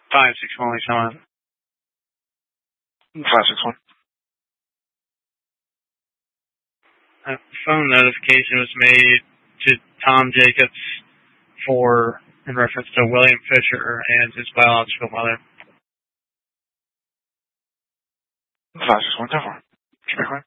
561 Lisa Line. 561. A phone notification was made to Tom Jacobs in reference to William Fisher and his biological mother. 561 10-4. Speak with.